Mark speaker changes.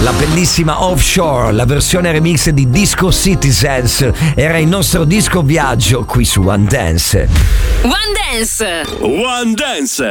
Speaker 1: La bellissima Offshore, la versione remix di Disco Citizens, era il nostro disco viaggio qui su One Dance.
Speaker 2: One Dance.
Speaker 3: One Dance.